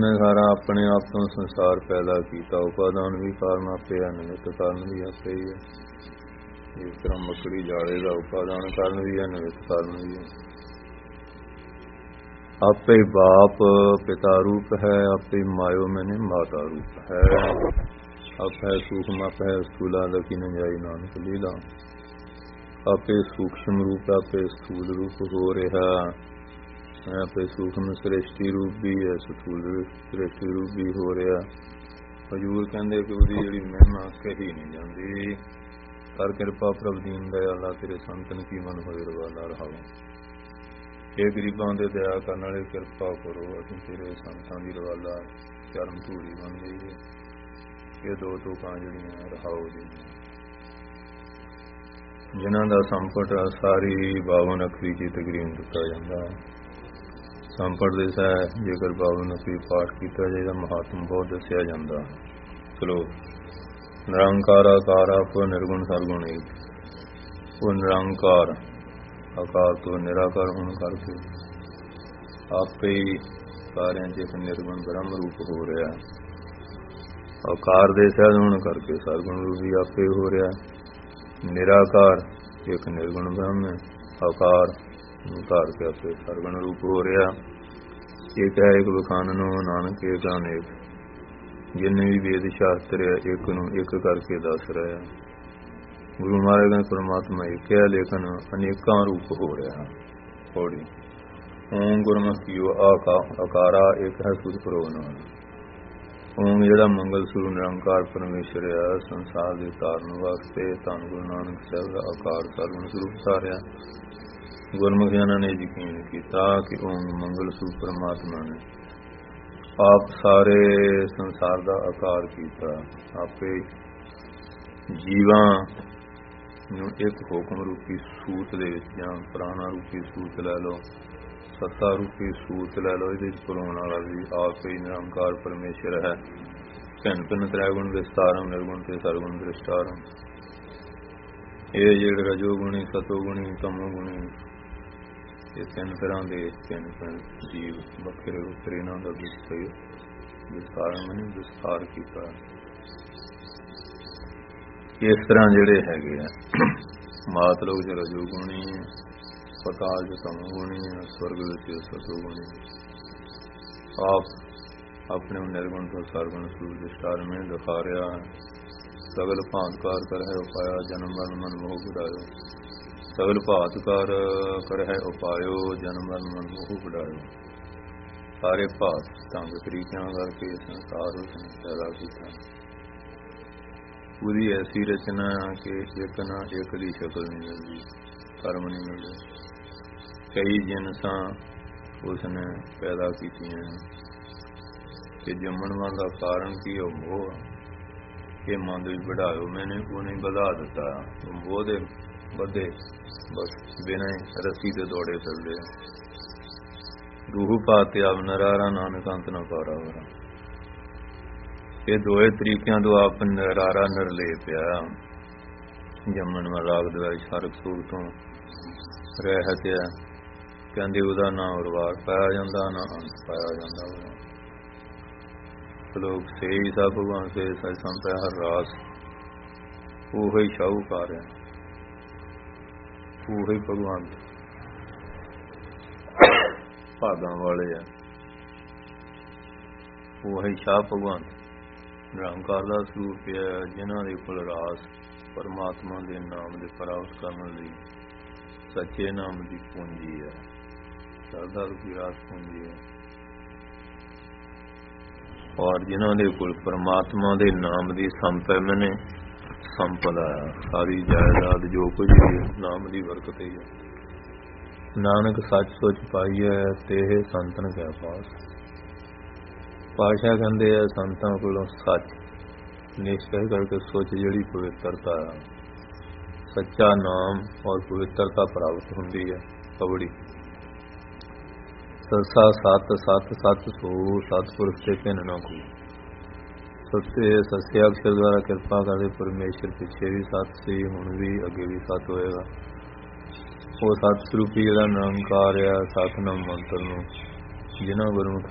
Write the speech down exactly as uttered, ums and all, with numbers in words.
ਨੇ ਸਾਰਾ ਆਪਣੇ ਆਪ ਤੋਂ ਸੰਸਾਰ ਪੈਦਾ ਕੀਤਾ। ਉਪਾਦਾਨ ਵੀ ਕਾਰਨ ਆਪੇ ਹੈ, ਨਿਮਿਤ ਕਾਰਨ ਵੀ ਆਪੇ ਹੀ ਹੈ। ਇਸ ਤਰ੍ਹਾਂ ਮੱਕੜੀ ਜਾਲੇ ਦਾ ਉਪਾਦਾਨ ਕਾਰਨ ਵੀ ਹੈ, ਨਿਮਿਤ ਕਾਰਨ ਵੀ ਹੈ। ਆਪੇ ਬਾਪ ਪਿਤਾ ਰੂਪ ਹੈ, ਆਪੇ ਮਾਇਓ ਮੈਨੇ ਮਾਤਾ ਰੂਪ ਹੈ। ਆਪੇ ਸੂਖਮ ਆਪੇ ਸਥੂਲਾ ਲਕੀ ਨ ਜਾਈ ਨਾਨਕ ਲੀਲਾ। ਆਪੇ ਸੂਖਮ ਰੂਪ ਆਪੇ ਸਥੂਲ ਰੂਪ ਹੋ ਰਿਹਾ। ਆਪੇ ਸੂਖਮ ਸ੍ਰਿਸ਼ਟੀ ਰੂਪ ਵੀ ਹੈ, ਸਥੂਲ ਸ੍ਰਿਸ਼ਟੀ ਰੂਪ ਵੀ ਹੋ ਰਿਹਾ। ਹਜ਼ੂਰ ਕਹਿੰਦੇ ਕਿ ਉਹਦੀ ਜਿਹੜੀ ਮਹਿਮਾ ਕਹੀ ਨਹੀਂ ਜਾਂਦੀ। ਕਰ ਕਿਰਪਾ ਪ੍ਰਭ ਦੀਨ ਦਇਆਲਾ, ਤੇਰੇ ਸੰਤਨ ਕੀ ਮਨ ਹੋਏ ਰਵਾਲਾ ਰਹਾਓ। ਇਹ ਗਰੀਬਾਂ ਦੇ ਦਇਆ ਕਰਨ ਵਾਲੇ ਕਿਰਪਾ ਕਰੋ, ਅਸੀਂ ਤੇਰੇ ਸੰਤਾਂ ਦੀ ਰਵਾਲਾ ਚਰਨ ਧੂੜੀ ਬਣ ਜਾਈਏ। ਇਹ ਦੋ ਤੁਕਾਂ ਜਿਹੜੀਆਂ ਰਹਾਓ ਜੀ, ਜਿਨ੍ਹਾਂ ਦਾ ਸੰਪਟ ਸਾਰੀ ਬਾਵਨ ਅੱਖਰੀ ਦੀ ਤਕਰੀਮ ਦਿੱਤਾ ਜਾਂਦਾ। ਸੰਪਟ ਦੇ ਸਹਿ ਜੇਕਰ ਬਾਵਨ ਅੱਖਰੀ ਪਾਠ ਕੀਤਾ ਜਾਏ ਤਾਂ ਮਹਾਤਮ ਬਹੁਤ ਦੱਸਿਆ ਜਾਂਦਾ। ਚਲੋ, ਨਿਰੰਕਾਰ ਆਕਾਰ ਆਪੋ ਨਿਰਗੁਣ ਸਰਗੁਣ ਏਕ। ਉਹ ਨਿਰੰਕਾਰ ਆਕਾਰ ਤੋਂ ਨਿਰਾਕਾਰ ਹੋਣ ਕਰਕੇ ਆਪੇ ਹੀ ਸਾਰਿਆਂ 'ਚ ਇੱਕ ਨਿਰਗੁਣ ਬ੍ਰਹਮ ਰੂਪ ਹੋ ਰਿਹਾ। ਆਕਾਰ ਦੇ ਸਹਿਜ ਹੋਣ ਕਰਕੇ ਸਰਗੁਣ ਰੂਪ ਵੀ ਆਪੇ ਹੋ ਰਿਹਾ। ਨਿਰਾਕਾਰ ਇੱਕ ਨਿਰਗੁਣ ਬ੍ਰਹਮ ਹੈ, ਆਕਾਰ ਧਾਰ ਕੇ ਆਪੇ ਸਰਗੁਣ ਰੂਪ ਹੋ ਰਿਹਾ। ਇੱਕ ਹੈ ਇੱਕ ਵਿਖਾਨਨੋ ਨਾਨਕ ਏਕ ਅਨੇਕ। ਜਿੰਨੇ ਵੀ ਵੇਦ ਸ਼ਾਸਤਰ ਹੈ ਇੱਕ ਨੂੰ ਇੱਕ ਕਰਕੇ ਦੱਸ ਰਿਹਾ। ਗੁਰੂ ਮਹਾਰਾਜ ਦਾ ਪਰਮਾਤਮਾ ਇੱਕ ਹੈ, ਲੇਕਿਨ ਅਨੇਕਾਂ ਰੂਪ ਹੋ ਰਿਹਾ। ਥੋੜੀ ਓਮ ਗੁਰਮੁਖਿਓ ਆਕਾ ਅਕਾਰਾ ਇੱਕ ਹੈ ਸੁਧ ਪ੍ਰੋਨਾਮ। ਓਮ ਜਿਹੜਾ ਮੰਗਲ ਸਰੂਪ ਨਿਰੰਕਾਰ ਪਰਮੇਸ਼ਰ ਹੈ, ਸੰਸਾਰ ਦੇ ਤਾਰਨ ਵਾਸਤੇ ਧੰਨ ਗੁਰੂ ਨਾਨਕ ਸਾਹਿਬ ਦਾ ਆਕਾਰ ਸਰਗੁਣ ਸਰੂਪ ਧਾਰਿਆ। ਗੁਰਮੁਖਿਆਂ ਨੇ ਯਕੀਨ ਕੀਤਾ ਕਿ ਓਮ ਮੰਗਲ ਸਰੂਪ ਪਰਮਾਤਮਾ ਨੇ ਆਪ ਸਾਰੇ ਸੰਸਾਰ ਦਾ ਆਕਾਰ ਕੀਤਾ। ਆਪੇ ਜੀਵਾਂ ਨੂੰ ਇੱਕ ਹੁਕਮ ਰੂਪੀ ਸੂਤ ਦੇ ਵਿੱਚ ਜਾਂ ਪ੍ਰਾਣਾ ਰੂਪੀ ਸੂਤ ਲੈ ਲਓ, ਸੱਤਾ ਰੂਪੀ ਸੂਤ ਲੈ ਲਓ, ਇਹਦੇ ਵਿੱਚ ਪਰੋਣ ਵਾਲਾ ਵੀ ਆਪ ਹੀ ਨਿਰੰਕਾਰ ਪਰਮੇਸ਼ਰ ਹੈ। ਭਿੰਨ ਭਿੰਨ ਤ੍ਰੈਗੁਣ ਵਿਸਤਾਰਮ ਨਿਰਗੁਣ ਤੇ ਸਰਗੁਣ ਦ੍ਰਿਸ਼ਟਾਰਮ। ਇਹ ਜਿਹੜੇ ਰਜੋਗੁਣੀ ਸਤੋਗੁਣੀ ਤਮੋਗੁਣੀ, ਇਹ ਤਿੰਨ ਤਰ੍ਹਾਂ ਦੇ ਤਿੰਨ ਤਿੰਨ ਜੀਵ ਵੱਖਰੇ ਵੱਖਰੇ ਇਹਨਾਂ ਦਾ ਵਿਸਤਾਰ ਮਨੇ ਵਿਸਤਾਰ ਕੀਤਾ। ਇਸ ਤਰ੍ਹਾਂ ਜਿਹੜੇ ਹੈਗੇ ਆ ਮਾਤਲੋਕ ਚ ਰਜੋਗੁਣੀ, ਪਤਾਲ ਚ ਤਮੋਗੁਣੀ, ਸਵਰਗ ਵਿੱਚ ਸਤੋਗੁਣੀ। ਆਪ ਆਪਣੇ ਨਿਰਗੁਣ ਤੋਂ ਸਰਗੁਣ ਸਰੂਪ ਵਿਸਤਾਰ में ਦਿਖਾ ਰਿਹਾ। ਸਗਲ ਭਾਂਤਕਾਰ ਕਰ ਹੈ ਉਪਾਇਆ, ਜਨਮ ਮਰਨ ਮਨ ਮੋਹ ਵਧਾਇਓ। ਸਗਲ ਭਾਂਤਕਾਰ ਕਰ ਹੈ ਉਪਾਇਓ, ਜਨਮ ਮਰਨ ਮਨ ਮੋਹ ਵਧਾਇਓ। ਸਾਰੇ ਭਾਂਤ ਢੰਗ ਤਰੀਕਿਆਂ ਕਰਕੇ ਸੰਸਾਰ ਉਸਨੇ ਪੈਦਾ ਕੀਤਾ। ਉਹਦੀ ਐਸੀ ਰਚਨਾ ਕਿ ਇੱਕ ਨਾ ਇੱਕ ਦੀ ਸ਼ਕਲ ਨਹੀਂ ਮਿਲਦੀ, ਕਰਮ ਨਹੀਂ ਮਿਲਦੇ। ਕਈ ਜਿਨਸਾਂ ਉਸਨੇ ਪੈਦਾ ਕੀਤੀਆਂ ਕਿ ਜੰਮਣ ਵਾਲਾ ਦਾ ਕਾਰਨ ਕੀ ਉਹ ਮੋਹ ਕਿ ਮਨ ਵਿੱਚ ਵਧਾਇਓ। ਮੈਨੇ ਉਹਨੇ ਵਧਾ ਦਿੱਤਾ। ਉਹ ਮੋਹ ਦੇ ਵਧੇ ਬਸ ਬਿਨਾਂ ਰੱਸੀ ਤੇ ਦੌੜੇ ਫਿਰਦੇ। ਰੂਹ ਪਾਤੇ ਆਪ ਨਰਾਰਾ ਨਾਨਕ ਅੰਤ ਨਾ ਪਾਰਾ ਵਰਾ। ਇਹ ਦੋਏ ਤਰੀਕਿਆਂ ਤੋਂ ਆਪ ਨਰਾਰਾ ਨਿਰਲੇ ਪਿਆ। ਜੰਮਣ ਵਾਲਾ ਰਾਗ ਦਵਾਈ ਸਾਰਕ ਸੂਰ ਤੋਂ ਰਹਿਤ ਹੈ। ਕਹਿੰਦੇ ਉਹਦਾ ਨਾ ਉਰਵਾਰ ਪਾਇਆ ਜਾਂਦਾ, ਨਾ ਅੰਤ ਪਾਇਆ ਜਾਂਦਾ। ਲੋਕ ਸੇ ਹੀ ਸਭ ਭਗਵਾਨ ਸੇ ਸਚ ਸੰਪੈ ਹਰ ਰਾਸ। ਉਹ ਹੀ ਸ਼ਾਹੂਕਾਰ ਹੈ, ਉਹ ਹੀ ਭਗਵਾਨ ਭਾਗਾਂ ਵਾਲੇ ਆ। ਉਹ ਹੀ ਸ਼ਾਹ ਭਗਵਾਨ ਨਿਰੰਕਾਰ ਦਾ ਸਰੂਪ ਹੈ, ਜਿਨ੍ਹਾਂ ਦੇ ਕੋਲ ਰਾਸ ਪਰਮਾਤਮਾ ਦੇ ਨਾਮ ਦੇ ਪ੍ਰਾਪਤ ਕਰਨ ਲਈ ਸੱਚੇ ਨਾਮ ਦੀ ਪੂੰਜੀ ਹੈ। ਸਰਦਾ ਦੀ ਰਾਸ ਪੂੰਜੀ ਹੈ। ਔਰ ਜਿਨ੍ਹਾਂ ਦੇ ਕੋਲ ਪਰਮਾਤਮਾ ਦੇ ਨਾਮ ਦੀ ਸੰਪੈ ਮੈਨੇ ਸੰਪਦਾ, ਸਾਰੀ ਜਾਇਦਾਦ ਜੋ ਕੁਝ ਵੀ ਨਾਮ ਦੀ ਬਰਕਤ ਹੀ ਹੈ। ਨਾਨਕ ਸੱਚ ਸੋਚ ਪਾਈਐ ਤੇ ਸੰਤਨ ਕੈ ਪਾਸ। ਪਾਤਸ਼ਾਹ ਕਹਿੰਦੇ ਆ ਸੰਤਾਂ ਕੋਲੋਂ ਸੱਚ ਨਿਸ਼ਚੈ ਕਰਕੇ ਸੋਚ ਜਿਹੜੀ ਪਵਿੱਤਰਤਾ, ਸੱਚਾ ਨਾਮ ਔਰ ਪਵਿੱਤਰਤਾ ਪ੍ਰਾਪਤ ਹੁੰਦੀ ਹੈ। ਕਬੜੀ ਸੱਸਾ ਸੱਤ ਸੱਤ ਸੱਤ ਸੋ ਸਤਿਪੁਰਖ ਤੇ ਭਿੰਨ ਨਾ ਕੋਈ। ਸੱਤੇ ਸੱਸਿਆ ਅਕਸ਼ਰ ਦੁਆਰਾ ਕਿਰਪਾ ਕਰਦੇ ਪਰਮੇਸ਼ਰ। ਪਿੱਛੇ ਵੀ ਸੱਤ ਸੀ, ਹੁਣ ਵੀ ਅੱਗੇ ਵੀ ਸੱਤ ਹੋਏਗਾ। ਉਹ ਸੱਤ ਸਰੂਪੀ ਜਿਹੜਾ ਨਿਰੰਕਾਰ ਆ, ਸੱਤ ਨਾਮ ਮੰਤਰ ਨੂੰ ਜਿਨ੍ਹਾਂ ਗੁਰਮੁਖ